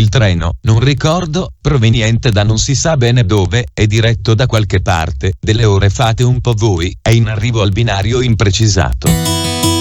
Il treno, non ricordo, proveniente da non si sa bene dove, e diretto da qualche parte, delle ore fate un po' voi, è in arrivo al binario imprecisato.